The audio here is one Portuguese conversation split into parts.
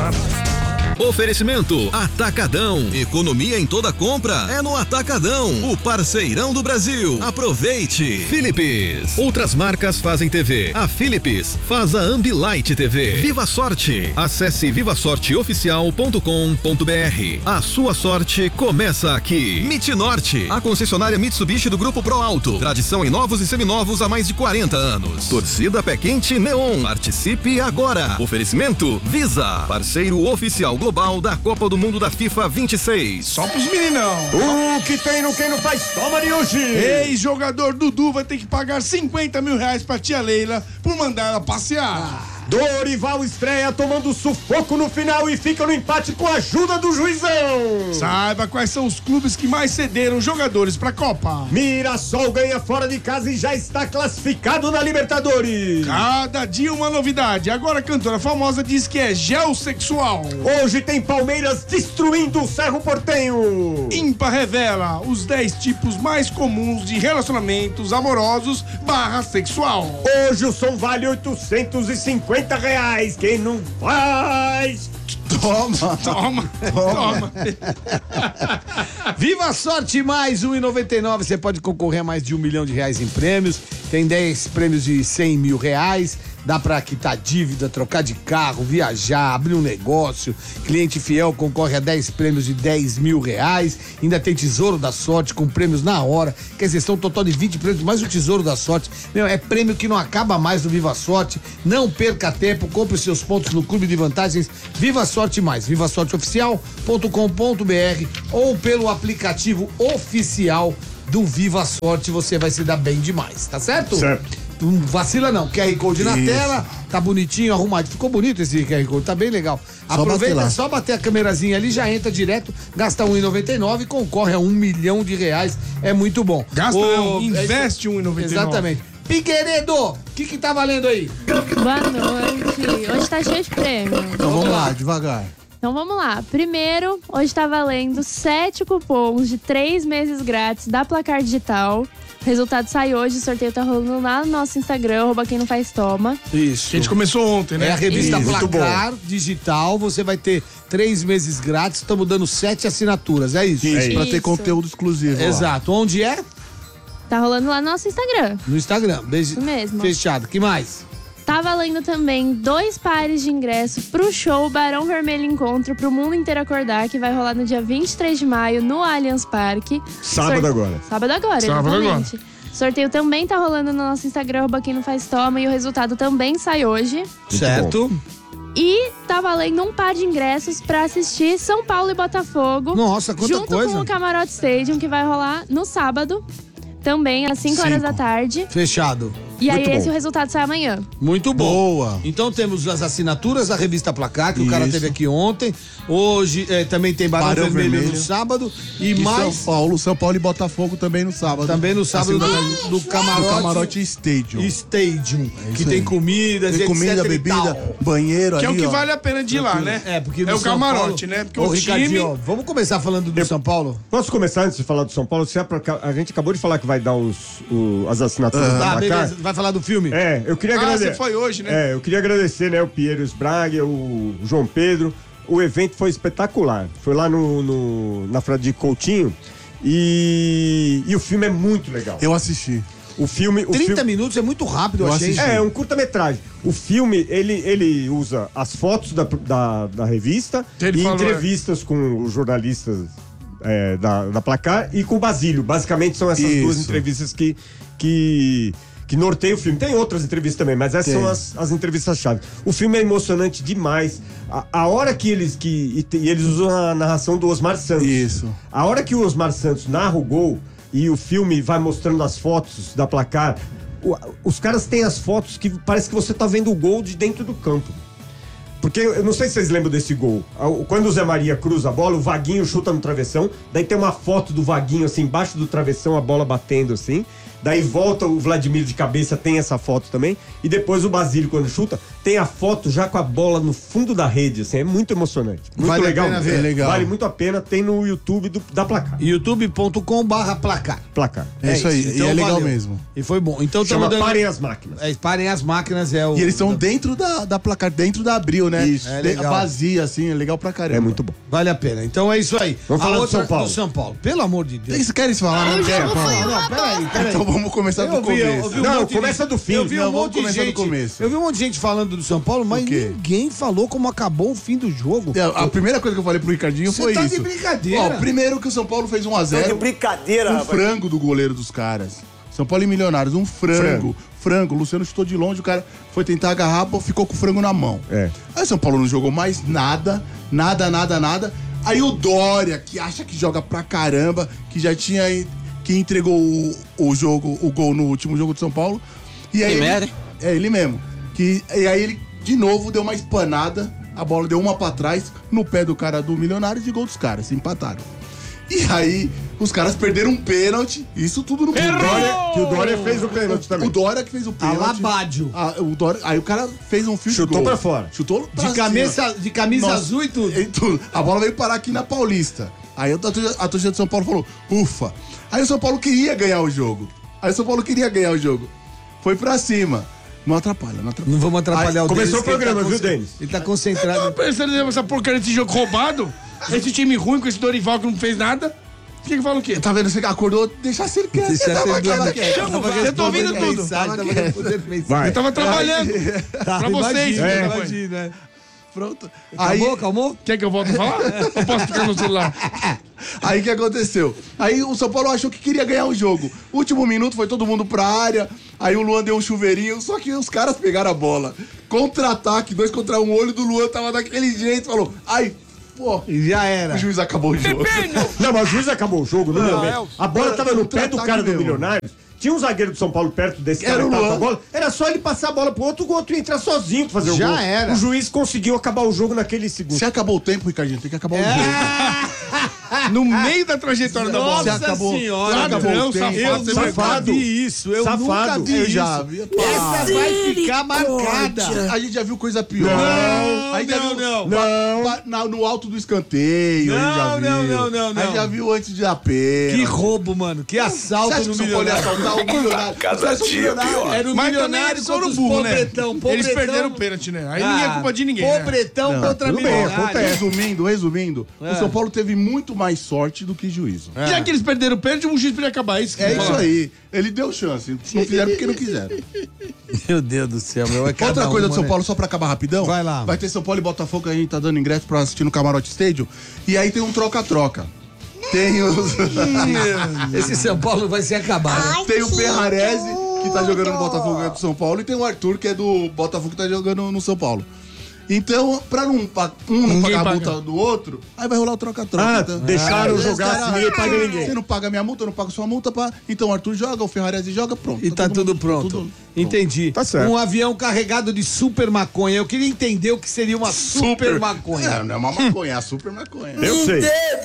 Oferecimento Atacadão. Economia em toda compra é no Atacadão, o parceirão do Brasil. Aproveite. Philips. Outras marcas fazem TV. A Philips faz a Ambilight TV. Viva Sorte. Acesse vivasorteoficial.com.br. A sua sorte começa aqui. Norte, a concessionária Mitsubishi do Grupo Pro Alto. Tradição em novos e seminovos há mais de 40 anos. Torcida Pé Quente Neon. Participe agora. Oferecimento Visa, parceiro oficial global da Copa do Mundo da FIFA 26. Só pros meninão. O que tem no Quem Não Faz Toma de hoje. Ex-jogador Dudu vai ter que pagar 50 mil reais pra tia Leila por mandar ela passear. Dorival estreia tomando sufoco no final e fica no empate com a ajuda do juizão. Saiba quais são os clubes que mais cederam jogadores pra Copa. Mirassol ganha fora de casa e já está classificado na Libertadores. Cada dia uma novidade. Agora a cantora famosa diz que é geossexual. Hoje tem Palmeiras destruindo o Cerro Porteño. Impa revela os 10 tipos mais comuns de relacionamentos amorosos /sexual. Hoje o som vale R$850. Quem não faz? Toma. Viva a Sorte, mais R$1,99. Você pode concorrer a mais de R$1 milhão em prêmios. Tem 10 prêmios de R$100 mil. Dá pra quitar dívida, trocar de carro, viajar, abrir um negócio. Cliente fiel concorre a 10 prêmios de R$10 mil. Ainda tem Tesouro da Sorte com prêmios na hora. Quer dizer, são um total de 20 prêmios, mais o Tesouro da Sorte. É prêmio que não acaba mais no Viva Sorte. Não perca tempo, compre os seus pontos no Clube de Vantagens Viva Sorte Mais. vivasorteoficial.com.br ou pelo aplicativo oficial do Viva Sorte. Você vai se dar bem demais, tá certo? Certo. Não vacila não, QR Code na tela, tá bonitinho, arrumado. Ficou bonito esse QR Code, tá bem legal. Aproveita, só bater a câmerazinha ali, já entra direto, gasta R$1,99 e concorre a R$1 milhão. É muito bom. Investe R$1,99. Exatamente. Figueiredo, o que tá valendo aí? Boa noite. Hoje tá cheio de prêmio. Então vamos lá, devagar. Então vamos lá. Primeiro, hoje tá valendo 7 cupons de 3 meses grátis da Placar Digital. O resultado sai hoje, o sorteio tá rolando lá no nosso Instagram, @quem não faz toma. Isso. A gente começou ontem, né? É a revista Isso. Placar Digital, você vai ter 3 meses grátis, estamos dando 7 assinaturas, é isso? Isso, pra ter Isso. conteúdo exclusivo. Exato. Onde é? Tá rolando lá no nosso Instagram. No Instagram. Beijo. Isso mesmo. Fechado. Que mais? Tá valendo também 2 pares de ingresso pro show Barão Vermelho Encontro pro Mundo Inteiro Acordar, que vai rolar no dia 23 de maio no Allianz Parque. Sábado agora. Sábado agora, exatamente. Sorteio também tá rolando no nosso Instagram, @quem não faz toma, e o resultado também sai hoje. Certo. E tá valendo um par de ingressos pra assistir São Paulo e Botafogo. Nossa, quanta junto coisa. com o Camarote Stadium, que vai rolar no sábado, também às 5 horas da tarde. Fechado. E aí Muito bom. o resultado sai amanhã. Muito bom. Boa. Então temos as assinaturas da revista Placar, que o cara Isso. teve aqui ontem. Hoje também tem Barão Barão Vermelho Vermelho. no sábado. E E mais São Paulo e Botafogo também no sábado. também no sábado do Camarote. Do Camarote Stadium. Stadium, que isso tem aí. comidas, Tem comida, etc e bebida, tal. banheiro Que é o ali, que ó. vale a pena de ir lá, né? Porque É no o São camarote, Paulo- né? Porque Ô, o Ricardinho, time... ó, vamos começar falando do São Paulo? Posso começar antes de falar do São Paulo? A gente acabou de falar que vai dar as assinaturas da Tá, Placar. beleza. Vai falar do filme? Eu queria você agradecer. foi hoje, né? Eu queria agradecer, né, o Piero Sprague, o João Pedro. O evento foi espetacular. Foi lá na Fradique Coutinho e o filme é muito legal. Eu assisti. O filme... 30 minutos é muito rápido, eu Eu achei. assisti. É um curta-metragem. O filme, ele usa as fotos da revista Ele e falou, entrevistas com os jornalistas da Placar e com o Basílio. Basicamente são essas duas Isso. entrevistas que norteiam o filme. Tem outras entrevistas também, mas essas são as entrevistas-chave. O filme é emocionante demais. A hora que eles usam a narração do Osmar Santos. Isso. A hora que o Osmar Santos narra o gol e o filme vai mostrando as fotos da Placar, os caras têm as fotos que parece que você tá vendo o gol de dentro do campo. Porque eu não sei se vocês lembram desse gol. Quando o Zé Maria cruza a bola, o Vaguinho chuta no travessão, daí tem uma foto do Vaguinho assim, embaixo do travessão, a bola batendo assim. daí volta o Vladimir de cabeça, tem essa foto também, e depois o Basílio, quando chuta, tem a foto já com a bola no fundo da rede, assim, é muito emocionante. Muito Vale a legal. pena ver. Legal. Vale muito a pena, tem no YouTube da Placar. youtube.com/placar. Placar. É isso aí, e é legal valeu. mesmo. E foi bom. Então Chama tamo dando... Parem as Máquinas. Parem as máquinas, é o... E eles estão dentro da Placar, dentro da Abril, né? Isso. É legal. Vazia, assim, é legal pra caramba. É muito bom. Vale a pena. Então é isso aí. Vamos falar A do outra São Paulo. do São Paulo. Pelo amor de Deus. Vocês querem se falar? Não querem falar? Não, peraí. Então vamos começar do começo. Não, começa do fim. Eu vi um Não, vamos monte de começar do gente. começo. Eu vi um monte de gente falando do São Paulo, mas O quê? ninguém falou como acabou o fim do jogo. A primeira coisa que eu falei pro Ricardinho Você foi tá isso. de brincadeira. Ó, primeiro que o São Paulo fez 1x0. De brincadeira, Um frango do goleiro dos caras. São Paulo e Milionários, um frango. Frango. O Luciano chutou de longe, o cara foi tentar agarrar, ficou com o frango na mão. É. Aí o São Paulo não jogou mais nada. Aí o Dória, que acha que joga pra caramba, que já tinha... que entregou o gol no último jogo do São Paulo. E aí ele mesmo. E aí ele, de novo, deu uma espanada. A bola deu uma pra trás, no pé do cara do Milionários e gol dos caras. Se empataram. E aí, os caras perderam um pênalti. Isso tudo no Que o Dória fez o pênalti também. O Dória que fez o pênalti. Alabádio. Aí o cara fez um fio Chutou de gol. pra fora. Chutou pra De camisa Nossa, azul e tudo. e tudo. A bola veio parar aqui na Paulista. Aí a torcida de São Paulo falou, ufa. Aí o São Paulo queria ganhar o jogo. Foi pra cima. Não atrapalha. Não vamos atrapalhar o Começou Denis, o programa, que ele viu, tá Denis? Ele tá concentrado. Pensando nessa porcaria desse jogo roubado? Esse time ruim com esse Dorival que não fez nada? Você que fala o quê? Tá vendo? Você acordou, deixasse ele quieto. Deixa Tava ele aquela dormir. quieto. Chama, eu tô ouvindo tudo. Vai. Eu tava trabalhando pra vocês. Imagina, Foi. imagina. Pronto. Calmou? Quer que eu volte a falar? Eu posso ficar no celular? Aí o que aconteceu? Aí o São Paulo achou que queria ganhar o jogo. Último minuto, foi todo mundo pra área. Aí o Luan deu um chuveirinho, só que os caras pegaram a bola. Contra-ataque, 2 contra 1, o olho do Luan tava daquele jeito. Falou, ai, pô. Já era. O juiz acabou o jogo. Não, mas o juiz acabou o jogo no momento. A bola tava no pé do cara do mesmo. Milionários. Tinha um zagueiro do São Paulo perto desse cara Era que o tava com Luan. a bola. Era só ele passar a bola pro outro, o outro ia entrar sozinho pra fazer o Já gol. era. O juiz conseguiu acabar o jogo naquele segundo. Se acabou o tempo, Ricardinho, tem que acabar o jogo. No meio da trajetória da bola. Você acabou. senhora, Você acabou ladrão, o tempo. safado, Eu você nunca safado. vi isso. Eu nunca Safado. vi Eu isso. já vi. Essa vai ficar marcada. A gente já viu coisa pior. Não, Aí já não, viu não. no alto do escanteio. a gente já Não, viu. não. Aí já viu antes de dar pena. Que roubo, mano. Que assalto Você acha no que o São Paulo ia Milionário. assaltar o Milionário? Cada dia pior. Era o Mas também Milionário eles foram contra os burros, né? pobretão. Eles perderam o pênalti, né? Aí ninguém é culpa de ninguém, né? Pobretão contra tudo bem, Milionário. acontece. Resumindo, o São Paulo teve muito mais sorte do que juízo. Já que eles perderam o pênalti, o juiz podia acabar. Isso que É eu isso falo. aí. Ele deu chance. Não fizeram porque não quiseram. Meu Deus do céu, meu. É cada Outra coisa do uma, São né? Paulo, só pra acabar rapidão. Vai lá. Vai ter São Paulo e Botafogo, a gente tá dando ingresso pra assistir no Camarote Stadium. E aí tem um troca-troca. Tem os... Esse São Paulo vai se acabar, né? Tem o Ferrarese, que tá jogando no Botafogo, que é do São Paulo. E tem o Arthur, que é do Botafogo, que tá jogando no São Paulo. Então, pra não, não Ninguém pagar a paga. multa do outro, aí vai rolar o troca-troca. Ah, Então, deixaram esse jogar cara, assim, ninguém paga ninguém. Você não paga minha multa, eu não pago sua multa. Então o Arthur joga, o Ferrarese joga, pronto. E tá tudo mundo- pronto. tudo Entendi. Tá certo. Um avião carregado de super maconha. Eu queria entender o que seria uma super maconha. É, não é uma maconha, é a super maconha. Eu sei.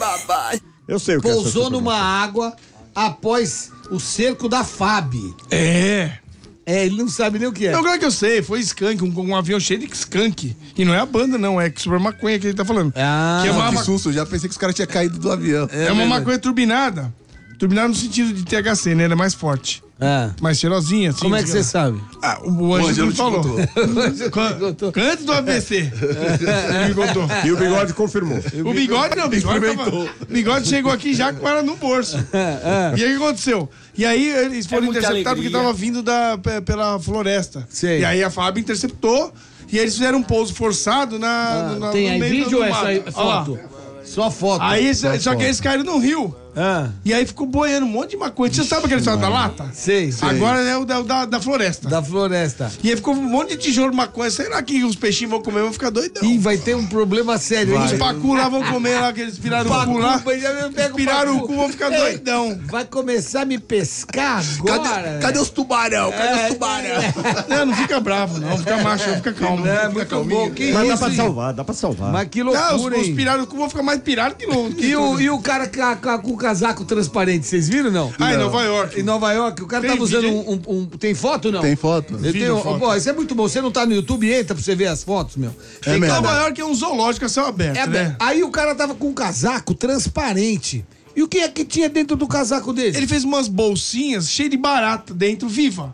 Eu sei o que é Pousou essa numa água após o cerco da FAB. É. É, ele não sabe nem o que é. Não, claro que eu sei, foi skunk, um avião cheio de skunk. E não é a banda, não, é super maconha que ele tá falando. Ah, que é uma, Que susto, eu já pensei que os caras tinham caído do avião. é uma maconha turbinada. Turbinada no sentido de THC, né? Ela é mais forte. Ah. Mais cheirosinha, assim. Como é que você sabe? Ah, o Ângelo Ângelo me te falou. contou. Antes do AVC. Ele me contou. E o Bigode confirmou. O bigode não, o bigode chegou aqui já com ela no bolso. E aí o que aconteceu? E aí eles foram interceptados porque tava vindo pela floresta. Sei. E aí a FAB interceptou e eles fizeram um pouso forçado Tem no aí meio vídeo do ou é mato. só Olha lá. foto? Só foto. Aí, Só só que eles caíram no rio. Ah, E aí ficou boiando um monte de maconha. Você sabe aquele história da lata? sei. Agora é o da floresta. Da floresta. E aí ficou um monte de tijolo de maconha. Será que os peixinhos vão comer? Vão ficar doidão. Ih, vai ter um problema sério. Os pacu lá vão comer lá, que eles piraram o cu lá. Piraram o cu, vão ficar doidão. Vai começar a me pescar agora? Cadê os tubarão? Cadê os tubarão? Não, não fica bravo, não. Fica macho, fica calmo. É, muito bom. Que Mas dá isso, pra hein? salvar. Mas que Não, loucura, os hein? piraram o cu vão ficar mais pirados que louco. E o cara com casaco transparente, vocês viram, não? Em Nova York. Em Nova York, o cara Tem tava usando vídeo tem foto, não? Tem foto. Ele tem, foto. Pô, isso é muito bom. Você não tá no YouTube, entra pra você ver as fotos, meu. Tem mesmo. Nova York é um zoológico a céu aberto, né? Aí o cara tava com um casaco transparente. E o que é que tinha dentro do casaco dele? Ele fez umas bolsinhas cheias de barata dentro, viva.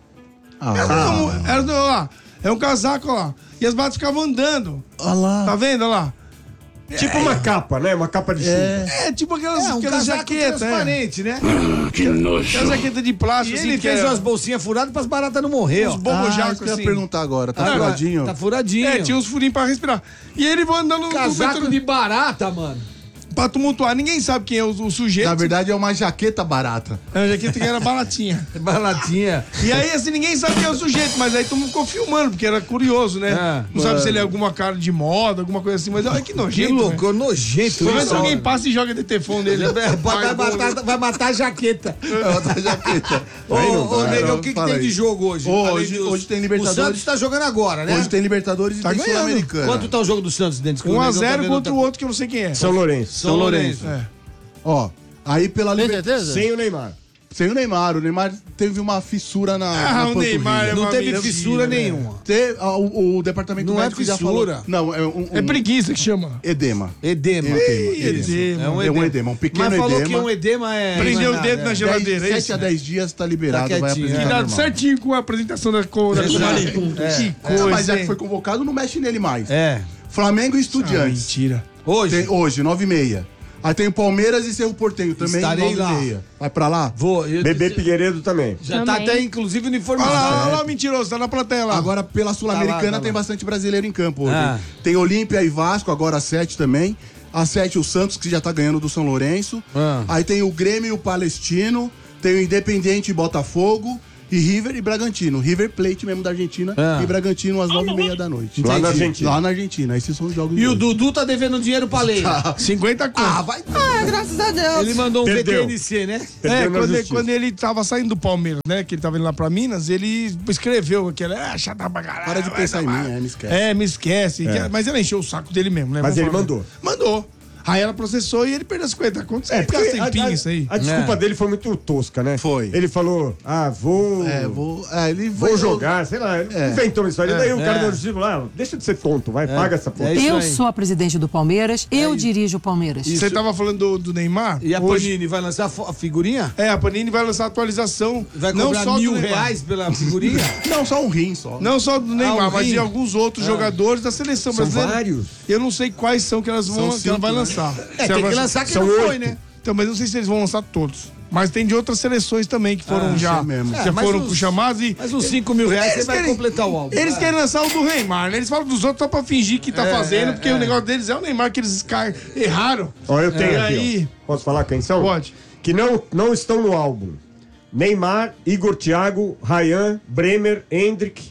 É um casaco, ó lá. E as baratas ficavam andando. Olha lá. Tá vendo, olha lá? Tipo uma capa, né? Uma capa de chuva. É, tipo aquelas um aquelas casaco jaquetas, transparente, né? Aquelas jaquetas de E plástico, ele assim, fez umas bolsinhas furadas pras baratas não morrer, ó. uns bobojacos, isso que eu ia assim. perguntar agora. Tá Ah, furadinho? Tá furadinho. É, tinha uns furinhos pra respirar. E ele vai andando no Casaco metrô de barata, mano. pra tumultuar. Ninguém sabe quem é o sujeito. Na verdade é uma jaqueta barata. É uma jaqueta que era baratinha. Baratinha. E aí, assim, ninguém sabe quem é o sujeito, mas aí todo mundo ficou filmando, porque era curioso, né? Não sabe se ele é alguma cara de moda, alguma coisa assim, mas olha que Que nojento. louco, nojento. Vamos ver se isso, alguém mano. passa e joga DTFON nele. Vai matar a jaqueta. Outra jaqueta. Ô, Negão, o que Fala tem aí. de jogo hoje? Hoje- Além hoje tem O Libertadores. Santos tá jogando agora, né? Hoje tem Libertadores e Tá tem ganhando. Sul-Americana. Quanto tá o jogo do Santos, Dentes? 1x0 contra o outro que eu não sei quem é. São Lourenço. São Lourenço. É. Ó, aí pela Libertadores. Sem o Neymar. Sem o Neymar teve uma fissura na O Neymar é Não uma teve mentira, fissura né? nenhuma. O departamento Não é médico já falou. fissura. Não, é É preguiça que chama. edema. Edema. Edema. É um edema, um pequeno Mas falou edema. que um edema é... Prendeu não é o dedo nada, na geladeira, é 7 isso? a 10 dias tá liberado, Tá vai quietinho, apresentar Cuidado normal. certinho com a apresentação da Copa. Que coisa, Mas já que hein? foi convocado, não mexe nele mais. É. Flamengo e Estudiantes. Mentira. Hoje? Hoje, 9h30. Aí tem o Palmeiras e Cerro Porteño também, Estarei lá. 9h30. Vai pra lá? Vou. Bebê Figueiredo também. Já tá Também. até, inclusive, Olha uniformizado. lá, olha lá o mentiroso, tá na plateia lá. Agora, pela Sul-Americana, Tá lá. tem bastante brasileiro em campo hoje. Ah. Tem Olímpia e Vasco, agora às 7 também. Às 7 o Santos, que já tá ganhando do São Lourenço. Ah. Aí tem o Grêmio e o Palestino. Tem o Independiente e Botafogo. E River e Bragantino. River Plate mesmo da Argentina. Ah. E Bragantino às 9h30 da noite. Lá na Argentina. Lá na Argentina. Esses são os jogos E de o hoje. Dudu tá devendo dinheiro pra lei. 50 conto. Ah, vai. graças a Deus. Ele mandou um Perdeu. VTNC, né? Perdeu na justiça. Quando ele tava saindo do Palmeiras, né? Que ele tava indo lá pra Minas, ele escreveu aquele. Chata pra caralho. Para de vai pensar em tomar. mim, me esquece. É, me esquece. Mas ele encheu o saco dele mesmo, né? Mas Vamos ele falar. mandou. Mandou. Aí ela processou e ele perdeu 50 conto. Você Porque gasta em pinga isso aí. a desculpa dele foi muito tosca, né? Foi. Ele falou, vou Ele vou jogar, sei lá. Ele inventou isso aí. Daí o cara deu justiça lá, deixa de ser tonto, vai, paga essa porra. É isso Eu aí. sou a presidente do Palmeiras, eu dirijo o Palmeiras. Você tava falando do Neymar? E a Hoje- Panini vai lançar a figurinha? É, a Panini vai lançar atualização. Vai não cobrar só do R$1.000 Neymar. pela figurinha? Não, só um rim só. Não só do Neymar, o mas de Rim. alguns outros jogadores da seleção São brasileira. vários. Eu não sei quais são que elas vão São que ela vai 5, né? lançar. É, tem que lançar que São não foi, 8. né? Então, mas eu não sei se eles vão lançar todos. Mas tem de outras seleções também que foram já, sei mesmo. já mas foram uns- chamados e. Mas uns R$5.000 você Eles vai querem- completar o álbum. Eles querem lançar o do Neymar, né? Eles falam dos outros só pra fingir que tá fazendo, porque o negócio deles é o Neymar que eles erraram. Ó, eu tenho E aqui, aí? ó. Posso falar quem são? Pode. Que não estão no álbum. Neymar, Igor Thiago, Ryan, Bremer, Hendrick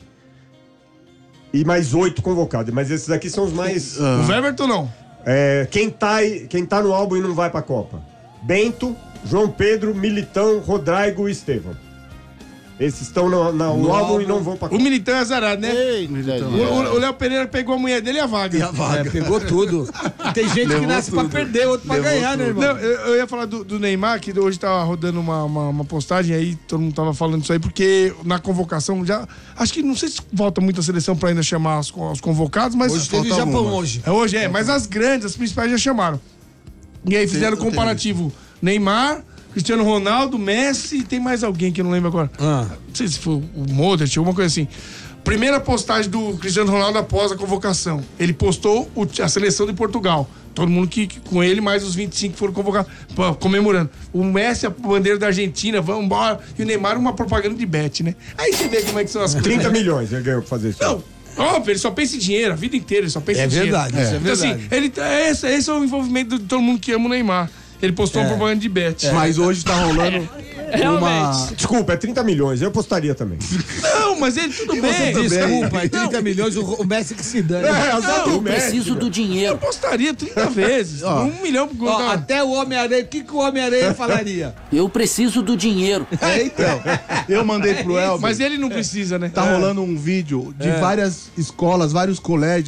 e mais 8 convocados. Mas esses aqui são os mais... O Everton não. Quem tá no álbum e não vai pra Copa? Bento, João Pedro, Militão, Rodrigo e Estevão. Esses estão no álbum e não vão pra O Copa. Militão é azarado, né? O Léo Pereira pegou a mulher dele e a vaga. Pegou tudo. E tem gente que nasce pra perder, outro pra ganhar, né, irmão? Não, eu ia falar do Neymar, que hoje tava rodando uma postagem aí, todo mundo tava falando isso aí, porque na convocação já. Acho que não sei se volta muito a seleção pra ainda chamar os convocados, mas. Hoje teve falta Japão uma. hoje. Hoje mas as grandes, as principais já chamaram. E aí fizeram o eu tenho comparativo: Neymar, Cristiano Ronaldo, Messi e tem mais alguém que eu não lembro agora. Ah. Não sei se foi o Modric, alguma coisa assim. Primeira postagem do Cristiano Ronaldo após a convocação. Ele postou a seleção de Portugal. Todo mundo que com ele, mais os 25 que foram convocados, comemorando. O Messi, a bandeira da Argentina, vamos embora. E o Neymar, uma propaganda de bet, né? Aí você vê como é que são as coisas. 30 milhões ele ganhou pra fazer isso. Não, óbvio, ele só pensa em dinheiro, a vida inteira, ele só pensa É em dinheiro. verdade, isso é Então, assim, verdade. esse é o envolvimento de todo mundo que ama o Neymar. Ele postou uma propaganda de bet. Mas hoje tá rolando uma... Desculpa, é 30 milhões. Eu apostaria também. Não, mas ele tudo bem. Desculpa, 30 milhões, o Messi que se dane. azar do Messi. Preciso do Eu dinheiro. apostaria 30 vezes. 1 milhão por Ó, conta. até o Homem-Aranha, o que o Homem-Aranha falaria? Eu preciso do dinheiro. Então, eu mandei pro Elber. Mas ele não precisa, né? Tá rolando um vídeo de várias escolas, vários colégios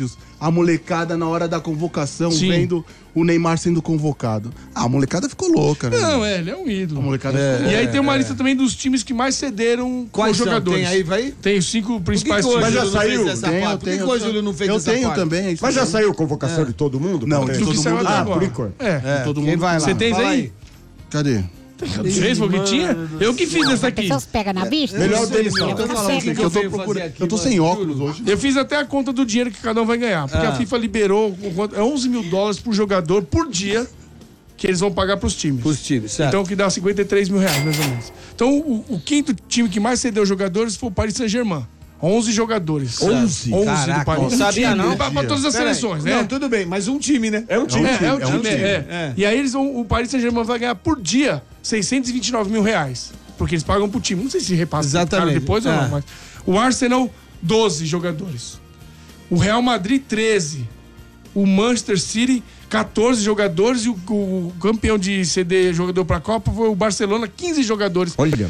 a molecada na hora da convocação, Sim. vendo o Neymar sendo convocado. A molecada ficou louca, né? Não, ele é um ídolo. A molecada ficou E aí tem uma lista também dos times que mais cederam Quais os são? jogadores. Tem aí, vai? Tem os 5 principais Por que times. que o Mas já Júlio não saiu? fez essa parte? Por que que o Júlio não fez Eu essa tenho parte? também. é isso Mas já mesmo. saiu a convocação de todo mundo? Não, Pra de ter? Do que todo saiu mundo até não. agora. por enquanto. É. Todo Quem mundo. vai lá? Você tem Fala aí? Cadê? Fez que tinha? Eu que fiz essa aqui. Pessoas pegam na vista? Melhor deles Eu não. tô falando o que Que eu eu tô venho procurando. fazer aqui, Eu tô mano. sem óculos hoje. Eu fiz até a conta do dinheiro que cada um vai ganhar. Porque a FIFA liberou $11 mil por jogador por dia que eles vão pagar pros times. Os times, certo. Então, que dá R$53 mil, mais ou menos. Então, o quinto time que mais cedeu jogadores foi o Paris Saint-Germain. 11 jogadores. 11? 11 Caraca, do Paris. não sabia, não. Pra todas as Peraí. seleções, né? Não, tudo bem, mas um time, né? É um time. É um time, time. é. E aí o Paris Saint-Germain vai ganhar por dia R$629 mil. Porque eles pagam pro time. Não sei se repassa Exatamente. depois ou não, mas. O Arsenal, 12 jogadores. O Real Madrid, 13. O Manchester City, 14 jogadores. E o campeão de ceder jogador pra Copa foi o Barcelona, 15 jogadores. Olha.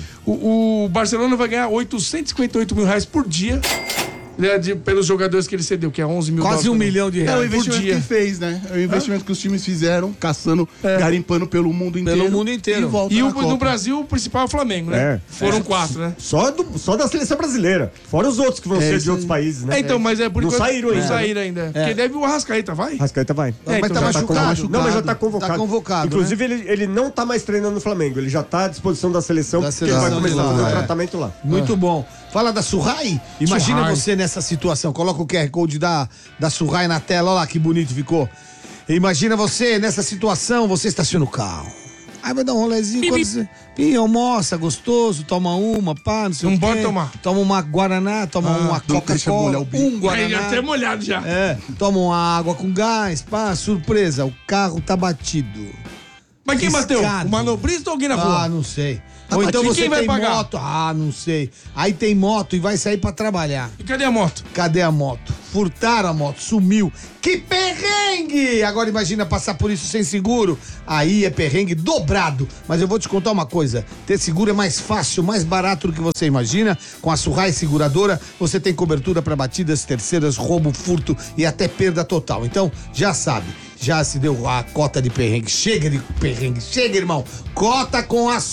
O Barcelona vai ganhar R$858 mil por dia. Né, pelos jogadores que ele cedeu, que é 11 mil Quase dólares. $1 milhão de É o reais. por investimento que dia. ele fez, né? É o investimento que os times fizeram, caçando, garimpando pelo mundo inteiro. mundo inteiro. E volta E na no Copa. Brasil, o principal é o Flamengo, né? É. Foram 4, né? Só da seleção brasileira. Fora os outros que vão ser isso de outros aí. países, né? Então, mas é por Não enquanto. saíram ainda, Não saíram ainda. Porque deve o Arrascaeta, vai? Rascaeta vai. É, Mas então tá já machucado? Não, mas já tá convocado. Tá convocado, Inclusive, ele não tá mais treinando no Flamengo. Ele já tá à disposição da seleção, Da porque ele vai seleção de começar a lá, fazer o é. tratamento lá. Muito bom. Fala da Surrai. Imagina Surrai. você nessa situação. Coloca o QR Code da Surrai na tela. Olha lá que bonito ficou. Imagina você nessa situação, você estaciona o carro. Aí vai dar um rolezinho. Quando você almoça, gostoso, toma uma, pá, não sei Não o quê. pode tomar. Toma uma Guaraná, toma uma deixa Coca-Cola, molhar o bico. um Guaraná. Já até molhado já. É, toma uma água com gás, pá, surpresa, o carro tá batido. Mas quem bateu? Riscado. O manobrista ou alguém na rua? Ah, não sei. Tá Ou então batido. você Quem vai tem pagar? moto. Ah, não sei. Aí tem moto e vai sair pra trabalhar. E cadê a moto? Cadê a moto? Furtaram a moto, sumiu. Que perrengue! Agora imagina passar por isso sem seguro. Aí é perrengue dobrado. Mas eu vou te contar uma coisa. Ter seguro é mais fácil, mais barato do que você imagina. Com a Surrai Seguradora, você tem cobertura para batidas terceiras, roubo, furto e até perda total. Então, já sabe. Já se deu a cota de perrengue. Chega de perrengue. Chega, irmão. Cota com a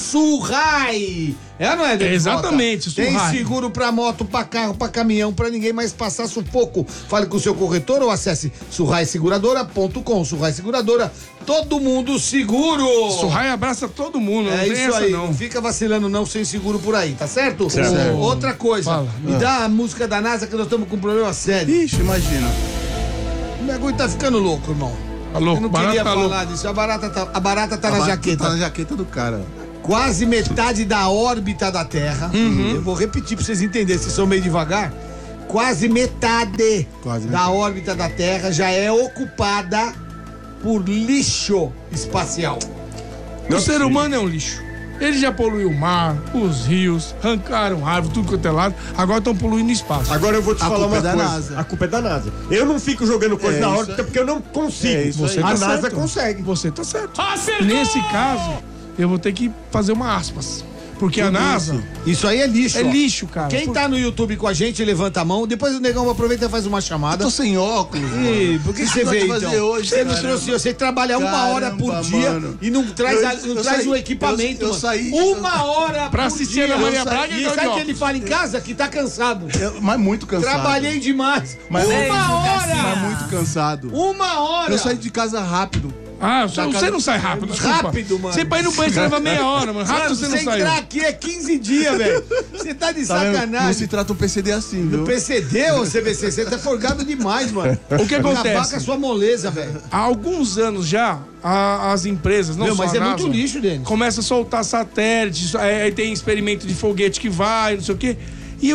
Surrai. É ou não é, Denis Exatamente, Mota? Tem Surrai. seguro pra moto, pra carro, pra caminhão, pra ninguém mais passar sufoco. Fale com o seu corretor ou acesse surraiseguradora.com. Surrai Seguradora, todo mundo seguro. Surrai abraça todo mundo, não É tem isso essa aí, não. não fica vacilando não sem seguro por aí, tá certo? Certo. Outra coisa, Fala. me dá a música da NASA que nós estamos com um problema sério. Ixi, imagina. O bagulho tá ficando louco, irmão. Alô, Eu não barato queria tá falar louco. disso, a barata tá na jaqueta. Tá na jaqueta do cara. Quase metade da órbita da Terra. Eu vou repetir pra vocês entenderem, vocês são meio devagar. Quase metade Quase da metade. órbita da Terra já é ocupada por lixo espacial. O ser humano é um lixo. Ele já poluiu o mar, os rios, arrancaram árvore, tudo quanto é lado. Agora estão poluindo o espaço. Agora eu vou te A falar culpa uma é da coisa. NASA. A culpa é da NASA. Eu não fico jogando coisa É na isso órbita aí. porque eu não consigo. É isso aí. A tá NASA certo. consegue. Você tá certo. Nesse caso, eu vou ter que fazer uma aspas. Porque a NASA Isso aí é lixo. é ó. lixo, cara. Quem tá no YouTube com a gente, levanta a mão. Depois o negão aproveita e faz uma chamada. Tô sem óculos, mano. Ih, por que você vai veio, fazer então? hoje, Você não caramba? trouxe, você trabalha uma hora por Caramba, dia mano. e não traz, Eu não traz saí- o equipamento, eu mano. saí- Uma hora Pra por assistir dia. a Ana Maria Eu saí- Braga, E então, sabe o ó. que ele fala em casa? Que tá cansado. Mas muito cansado. Trabalhei demais. Mas Uma hora! Mas muito cansado. Uma hora! Eu saí de casa rápido. Ah, você não sai rápido, desculpa. Rápido, mano. Você pra ir no banho, você leva meia hora, mano. Rápido Mano, você não você sai. entrar aqui é 15 dias, velho. Você tá de Tá vendo? Não sacanagem. se trata um PCD assim, viu? PCD ou CBC? Você tá forgado demais, mano. O que Acabar acontece? com a sua moleza, velho. Há alguns anos já, as empresas, não Meu, só mas a é NASA, muito lixo, Denis. começa a soltar satélites, aí tem experimento de foguete que vai, não sei o quê. E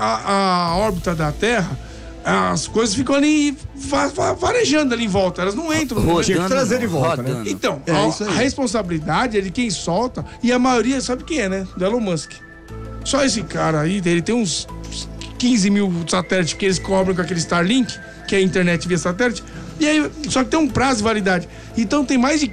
a órbita da Terra, as coisas ficam ali varejando ali em volta, elas não entram. Tinha que trazer de volta, né? Então, É isso a aí. responsabilidade é de quem solta, e a maioria sabe quem é, né? Do Elon Musk. Só esse cara aí, ele tem uns 15 mil satélites que eles cobram com aquele Starlink, que é a internet via satélite, e aí, só que tem um prazo de validade. Então tem mais de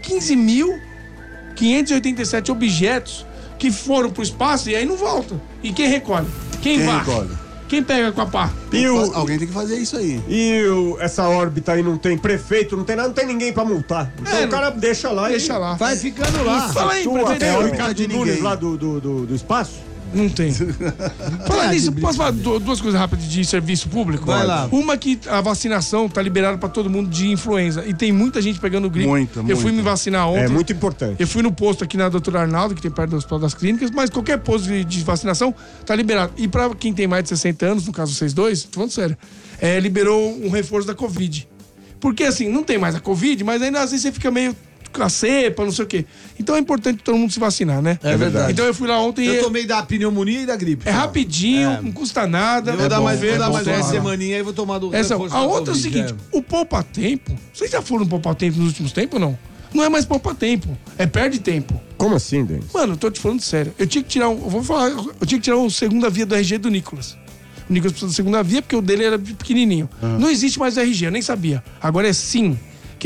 15.587 objetos que foram pro espaço e aí não voltam. E quem recolhe? Quem Quem vai? recolhe? Quem pega com a pá? Alguém tem que fazer isso aí. Essa órbita aí não tem prefeito, não tem nada, não tem ninguém pra multar. Então o cara deixa lá Deixa lá. Vai ficando lá. Fala aí, Tua, prefeito. é o Não Ricardo de Nunes ninguém. lá do espaço? Não tem. Falar nisso, posso falar duas coisas rápidas de serviço público? Vai lá. Uma que a vacinação tá liberada pra todo mundo de influenza. E tem muita gente pegando gripe. Eu fui me vacinar ontem. É muito importante. Eu fui no posto aqui na Doutora Arnaldo, que tem perto do Hospital das Clínicas, mas qualquer posto de vacinação tá liberado. E pra quem tem mais de 60 anos, no caso vocês dois, tô falando sério, liberou um reforço da Covid. Porque assim, não tem mais a Covid, mas ainda às vezes você fica meio com a cepa, não sei o quê. Então é importante todo mundo se vacinar, né? É verdade. Então eu fui lá ontem Eu e tomei da pneumonia e da gripe. é rapidinho, não custa nada. Eu vou dar mais, ver, uma tomar. semaninha aí, vou tomar do Essa, reforço a da outra é o Covid, seguinte, o poupa-tempo, vocês já foram no poupa-tempo nos últimos tempos ou não? Não é mais poupa-tempo, é perde tempo. Como assim, Denis? Mano, eu tô te falando sério. Eu tinha que tirar eu tinha que tirar o segunda via do RG do Nicolas. O Nicolas precisa da segunda via porque o dele era pequenininho. Não existe mais RG, eu nem sabia. Agora é SIM, que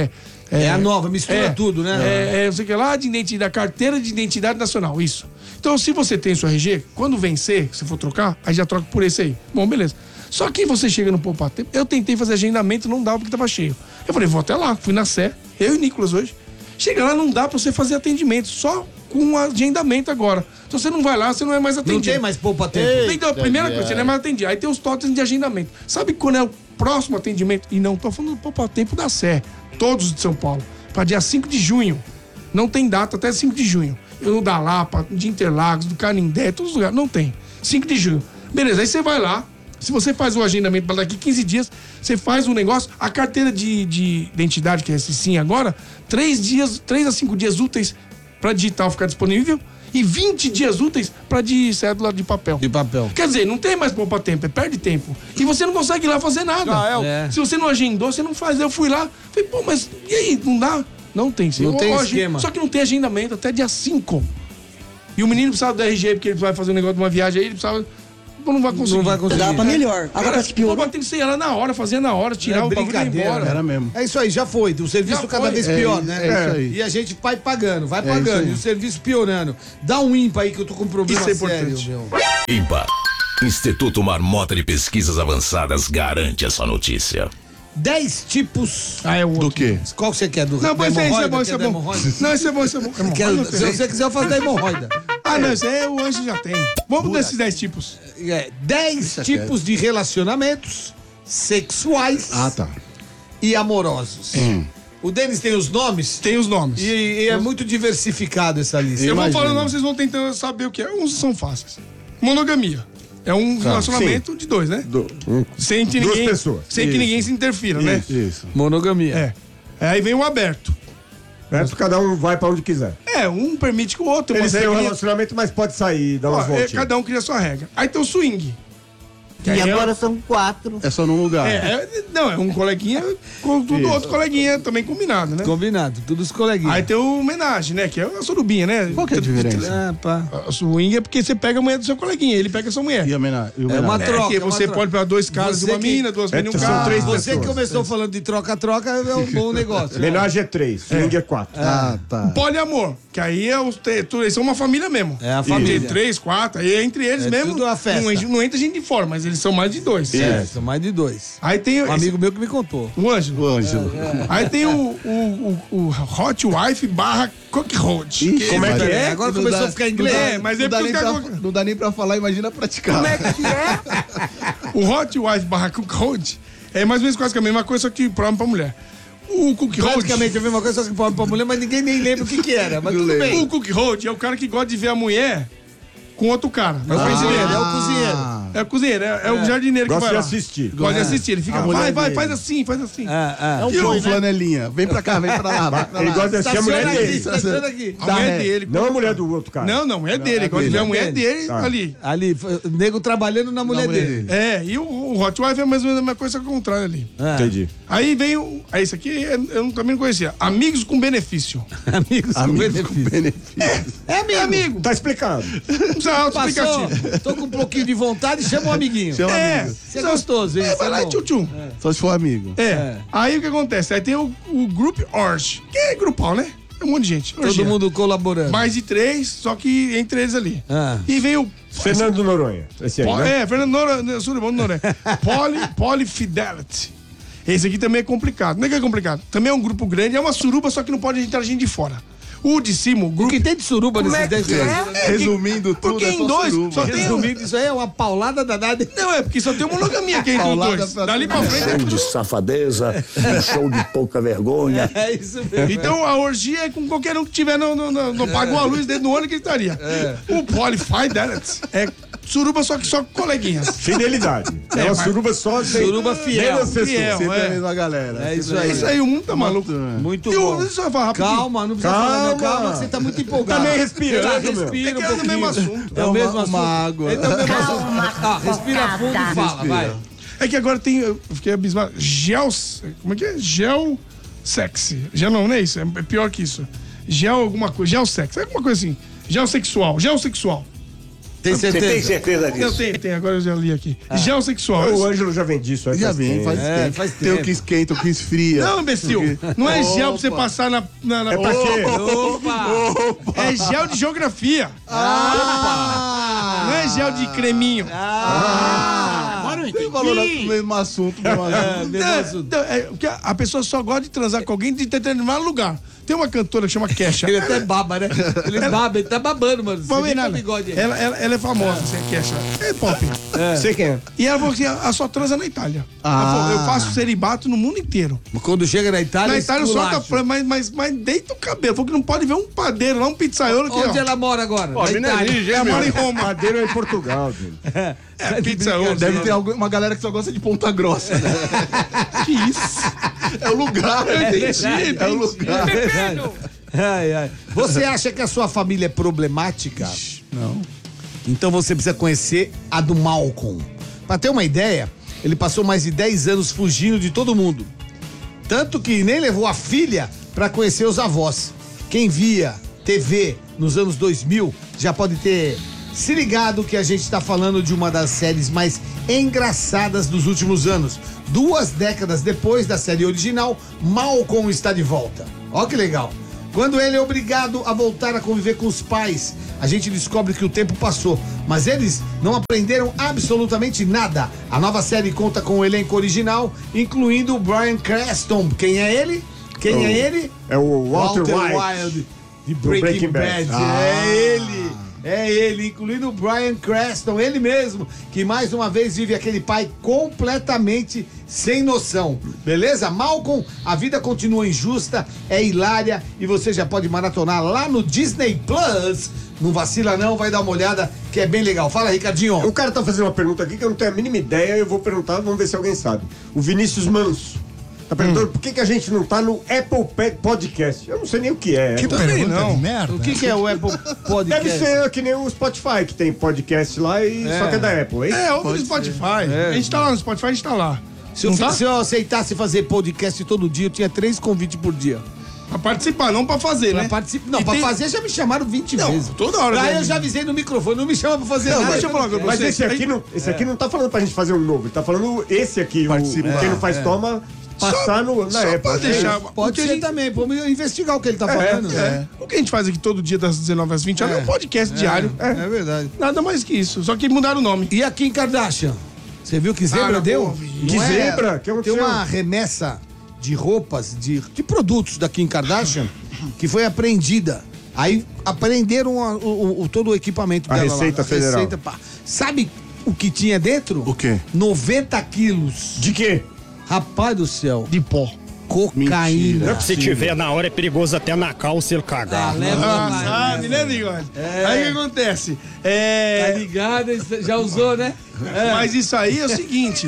É a nova, mistura tudo, né? não sei o que lá, de identidade, carteira de identidade nacional, isso. Então, se você tem seu RG, quando vencer, se for trocar, aí já troca por esse aí. Bom, beleza. Só que você chega no Poupa Tempo, eu tentei fazer agendamento, não dava porque tava cheio. Eu falei, vou até lá, fui na Sé, eu e o Nicolas hoje. Chega lá, não dá pra você fazer atendimento, só com agendamento agora. Se você não vai lá, você não é mais atendido. Não tem mais poupa-tempo. Então, a primeira coisa, você não é mais atendido. Aí tem os totens de agendamento. Sabe quando é o próximo atendimento? E não tô falando do Poupa-Tempo da Sé, todos de São Paulo, para dia 5 de junho. Não tem data até 5 de junho. Eu da Lapa, de Interlagos, do Canindé, todos os lugares. Não tem. 5 de junho. Beleza, aí você vai lá. Se você faz o agendamento para daqui 15 dias, você faz um negócio. A carteira de identidade, que é esse sim agora, 3 a 5 dias úteis para digital ficar disponível e 20 dias úteis para de cédula de papel. De papel. Quer dizer, não tem mais poupa-tempo, perde tempo. E você não consegue ir lá fazer nada. Se você não agendou, você não faz. Eu fui lá, falei, pô, mas e aí, não dá? Não tem. Não tem esquema. Só que não tem agendamento até dia 5. E o menino precisava do RG, porque ele vai fazer um negócio de uma viagem aí, ele precisava... Não vai conseguir. Não vai conseguir. Dá pra melhor. Agora O poupa tem que ser lá na hora, fazia na hora, tirar o bagulho e ir embora. Era mesmo. É isso aí, já foi. O serviço Já cada foi. vez pior, né? É isso aí. E a gente vai pagando, vai isso pagando. aí. E o serviço piorando. Dá um ímpar aí que eu tô com um problema Isso é sério, importante. meu. IMPA. Instituto Marmota de Pesquisas Avançadas garante essa notícia. 10 tipos. Ah, é o outro. Do quê? Qual que você quer? Do Não, mas esse é hemorroida? bom, esse é Quer da bom. hemorroida? Não, esse é bom, esse é bom. Se você quiser, eu faço da hemorroida. Ah, não, esse aí o Anjo já tem. Vamos desses 10 tipos. 10 tipos de relacionamentos sexuais Ah, tá. e amorosos. O Denis tem os nomes Tem os nomes. e é muito diversificado essa lista. Eu vou Imagino. falar o nome, vocês vão tentando saber o que é. Uns são fáceis. Monogamia. É um relacionamento de dois, né? Sem que Duas ninguém, pessoas. Sem que ninguém se interfira, né? Isso. Monogamia. É. Aí vem o aberto. Certo? Cada um vai pra onde quiser. Um permite que o outro. Eles umas têm um regrinhas. relacionamento, mas pode sair, dar umas voltinhas. Cada um cria a sua regra. Aí tem o swing. Que aí E é- agora são 4. É só num lugar. Não, é um coleguinha com tudo outro coleguinha também combinado, né? Combinado, todos os coleguinhas. Aí tem o homenagem, né? Que é a surubinha, né? Qual que é a diferença? Ah, pá. A swing é porque você pega a mulher do seu coleguinha, ele pega a sua mulher. E a homenagem? É uma troca. Que é uma você troca. pode pegar 2 caras e Você uma que- mina, 2 meninas e um são cara. três Você que pessoas. começou falando de troca-troca é um bom negócio. Homenagem é 3, swing é 4. Ah, tá. Poliamor, que aí é eles são uma família mesmo. É a família. Tem 3, 4, aí é entre eles É mesmo. tudo uma festa. Não entra gente de fora, mas eles são mais de 2. É, são mais de 2. Aí tem Um amigo meu que me contou. o Ângelo. O Ângelo. Aí tem o Hot Wife barra Cook Hot. Ixi, Como é que Maria. é? Agora Não começou dá- a ficar em inglês. É, mas não, é dá porque nem os pra, caras- não dá nem pra falar, imagina praticar. Como é que é? O Hot Wife barra Cook Hot é mais ou menos quase que a mesma coisa, só que prova pra mulher. O Cook Hot. Praticamente a mesma coisa, só que fala pra mulher, mas ninguém nem lembra o que era. Mas tudo bem. O Cook Hot é o cara que gosta de ver a mulher com outro cara. Mas o É cozinheiro. o cozinheiro. É o cozinheiro, é o jardineiro que Gosta vai de lá. assistir. Gosta de assistir. Ele fica, A mulher vai, dele. faz assim, faz assim. É E o flanelinha? Vem pra cá, vem pra lá. Vem pra Ele lá. gosta de assistir a mulher Estaciona aqui, dele. estaciona aqui. A mulher ré. dele. Não a mulher do outro cara. Não, é dele. Ele gosta de ver a mulher dele. dele Tá. ali. Ali, o nego trabalhando na mulher dele. E o Hot Wife é mais ou menos a mesma coisa que o contrário ali. Entendi. Aí vem o. Esse aqui eu também não conhecia. Amigos com benefício. Amigos com Amigos com benefício. benefício. É amigo. Tá explicado. Não precisa auto-explicativo. Passou, tô com um pouquinho de vontade, chama um amiguinho. Chama É. amigo. Você é gostoso, hein? Vai lá e tchum-tchum. Só se for amigo. Aí o que acontece? Aí tem o Group Orange, que é grupal, né? É um monte de gente. Todo mundo colaborando. Mais de 3, só que entre eles ali. Ah. E veio... Fernando Noronha. Esse aí, né? Fernando Noronha. Polyfidelity. Esse aqui também é complicado. Não é que é complicado. Também é um grupo grande, é uma suruba, só que não pode entrar gente de fora. O de cima, o grupo... O que tem de suruba nesses 10 reais? Resumindo tudo, porque em dois, só tem... Resumindo, isso aí é uma paulada danada. Não, é porque só tem monogamia aqui entre os dois. Dali pra frente... Show de safadeza, um show de pouca vergonha. É isso mesmo. Então a orgia é com qualquer um que tiver no pagou a luz dentro do olho que estaria. O Polyfidelity é suruba, só que só com coleguinhas. Fidelidade. É uma suruba só. Suruba fiel. Sempre a mesma galera. É isso aí. Isso aí, o mundo tá maluco. Muito E bom. deixa eu falar rapidinho. Calma, não precisa falar, não. Calma, que você tá muito empolgado. Tá meio respirando, meu. Respira É que é do mesmo assunto. É o mesmo assunto. Uma água. Então, é o mesmo assunto. Respira fundo e fala, vai. É que agora tem... Eu fiquei abismado. Como é que é? Gel sexy. Gel não é isso. É pior que isso. Gel alguma coisa. Gel sexy. É alguma coisa assim. Gel sexual. Tem Você tem certeza? certeza disso? Eu tenho. Agora eu já li aqui. Gel sexual. O Ângelo já vende isso. Já vem, faz tempo. faz Tem o que esquenta, o que esfria. Não, imbecil. Não é gel pra você passar na... É pra quê? Opa! É gel de geografia. Não é gel de creminho. Agora eu entendi. Falou no mesmo assunto. Porque a pessoa só gosta de transar com alguém de determinado lugar. Tem uma cantora que chama Kesha. Ele até baba, né? Ele baba, ele tá babando, mano. Vamos ver Você nada. viu o bigode aí? Ela é famosa, assim, a Kesha. É pop. Sei quem é. E ela falou assim, ela só transa na Itália. Ela falou, eu faço celibato no mundo inteiro. Quando chega na Itália, Na Itália solta esculacha. mas deita o cabelo. Falou que não pode ver um padeiro lá, um pizzaiolo aqui, Onde ó. ela mora agora? Na mina Itália. Ela mora em Roma. Madeira é em Portugal, gente. É, pizzaiolo. Deve ter uma galera que só gosta de Ponta Grossa, né? Que isso? É o lugar. Entendi. É o lugar. Ai. Você acha que a sua família é problemática? Não. Então você precisa conhecer a do Malcolm. Pra ter uma ideia, ele passou mais de 10 anos fugindo de todo mundo. Tanto que nem levou a filha pra conhecer os avós. Quem via TV nos anos 2000 já pode ter se ligado que a gente tá falando de uma das séries mais engraçadas dos últimos anos. 2 décadas depois da série original, Malcolm está de volta. Ó que legal. Quando ele é obrigado a voltar a conviver com os pais, a gente descobre que o tempo passou, mas eles não aprenderam absolutamente nada. A nova série conta com o elenco original, incluindo o Bryan Cranston. Quem é ele? Quem é ele? É o Walter White. de Breaking Breaking Bad. Bad. É ele, incluindo o Bryan Cranston, ele mesmo, que mais uma vez vive aquele pai completamente sem noção. Beleza? Malcolm, a vida continua injusta, é hilária e você já pode maratonar lá no Disney Plus. Não vacila não, vai dar uma olhada que é bem legal. Fala, Ricardinho. O cara tá fazendo uma pergunta aqui que eu não tenho a mínima ideia, eu vou perguntar, vamos ver se alguém sabe. O Vinícius Manso tá perguntando por que a gente não tá no Apple Podcast. Eu não sei nem o que é. Que pergunta de merda. O que é o Apple Podcast? Deve ser que nem o Spotify, que tem podcast lá e só que é da Apple, hein? É, ouve no Spotify. A gente tá lá no Spotify, a gente tá lá. Se eu aceitasse fazer podcast todo dia, eu tinha 3 convites por dia. Pra participar, não pra fazer, né? Não, E pra tem- fazer já me chamaram 20 Não, vezes. toda hora, Aí né? eu já avisei no microfone, não me chama pra fazer nada. deixa eu falar uma coisa pra Mas você. esse aqui não tá falando pra gente fazer um novo, ele tá falando esse aqui, Participar. quem não faz toma, passar na só Apple. pra deixar... Pode porque a ser gente- também, vamos investigar o que ele tá falando. né? O que a gente faz aqui todo dia das 19 às 20 horas é um podcast diário. É verdade. Nada mais que isso. Só que mudaram o nome. E a Kim Kardashian? Você viu que zebra não, deu? ouvi. Que Não é? zebra? Que Tem aconteceu? uma remessa de roupas, de produtos da Kim Kardashian que foi apreendida. Aí apreenderam todo o equipamento A dela Receita Federal. Sabe o que tinha dentro? O quê? 90 quilos. De quê? Rapaz do céu. De pó. Cocaína. Se tiver na hora é perigoso até na calça ele cagar. Leva Ah, sabe, né, Bigode? Aí o que acontece? Tá ligado? Já usou, né? Mas isso aí é o seguinte.